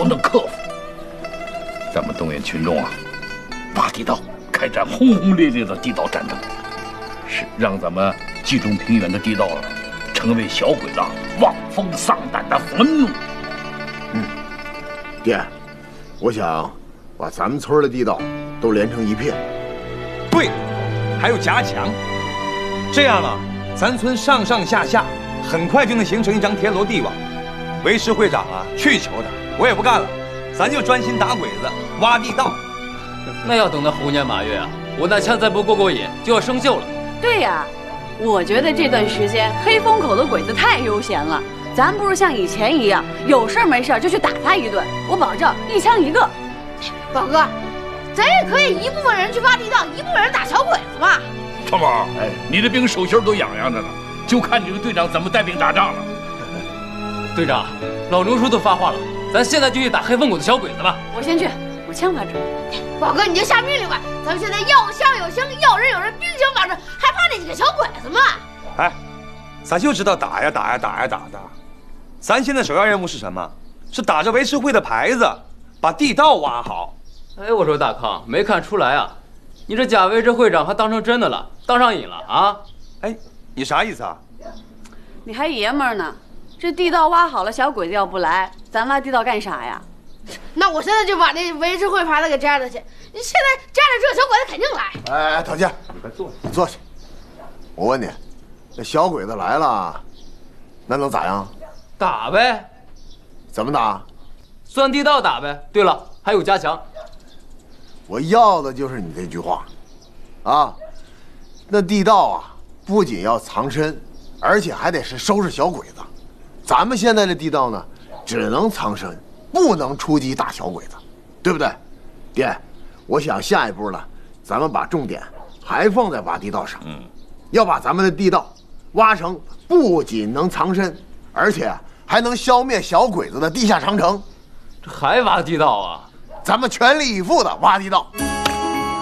能克服。咱们动员群众啊，挖地道，开展轰轰烈烈的地道战争，是让咱们冀中平原的地道成为小鬼子望风丧胆的坟墓。 爹，我想把咱们村的地道都连成一片。 对，还有夹墙，这样啊，咱村上上下下很快就能形成一张田螺地网。为师会长啊，去求他，我也不干了，咱就专心打鬼子、挖地道。 那要等到猴年马月啊，我那枪再不过瘾就要生锈了。 对呀，我觉得这段时间黑风口的鬼子太悠闲了，咱不如像以前一样，有事没事就去打他一顿，我保证一枪一个。 宝哥，咱也可以一部分人去挖地道，一部分人打小鬼子嘛。 长毛，你的兵手心都痒痒的了，就看这个队长怎么带兵打仗了。 队长，老刘叔都发话了，咱现在就去打黑风口的小鬼子吧。 我先去，我枪法准。 宝哥，你就下命令吧，咱们现在要枪有枪，要人有人，兵行法顺，还怕那几个小鬼子吗？ 哎，咱就知道打呀打呀打呀打的。咱现在首要任务是什么？是打着维持会的牌子，把地道挖好。 哎，我说大康，没看出来啊，你这假维持会长还当成真的了，当上瘾了啊？ 哎，你啥意思啊？ 你还爷们儿呢？这地道挖好了，小鬼子要不来，咱挖地道干啥呀？ 那我现在就把那维持会牌子给摘了去。你现在摘了这个小鬼子肯定来。 哎，陶健，你快坐下，你坐下。我问你，这小鬼子来了，那能咋样？ 打呗。 怎么打？ 钻地道打呗。对了，还有加强。 我要的就是你这句话，啊，那地道啊，不仅要藏身，而且还得是收拾小鬼子。咱们现在的地道呢，只能藏身，不能出击打小鬼子，对不对？爹，我想下一步呢，咱们把重点还放在挖地道上，要把咱们的地道挖成不仅能藏身，而且还能消灭小鬼子的地下长城。 这还挖地道啊？ 咱们全力以赴的挖地道。